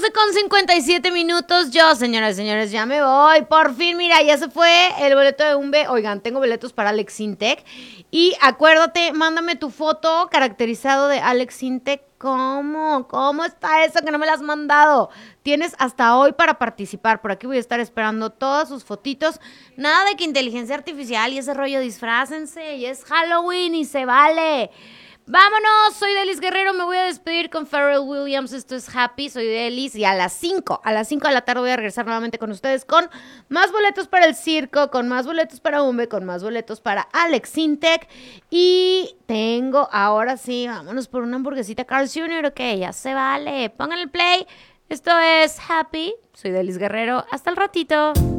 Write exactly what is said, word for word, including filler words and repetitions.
doce con cincuenta y siete minutos. Yo, señoras y señores, ya me voy. Por fin, mira, ya se fue el boleto de Umbe. Oigan, tengo boletos para Alex Sintek. Y acuérdate, mándame tu foto caracterizado de Alex Sintek. ¿Cómo? ¿Cómo está eso que no me la has mandado? Tienes hasta hoy para participar. Por aquí voy a estar esperando todas sus fotitos. Nada de que inteligencia artificial y ese rollo, disfrácense. Y es Halloween y se vale. Vámonos, soy Delis Guerrero, me voy a despedir con Pharrell Williams, esto es Happy, soy Delis y a las cinco, a las cinco de la tarde voy a regresar nuevamente con ustedes con más boletos para el circo, con más boletos para Umbe, con más boletos para Alex Sintek y tengo, ahora sí, vámonos por una hamburguesita Carl's junior, ok, ya se vale, pongan el play, esto es Happy, soy Delis Guerrero, hasta el ratito.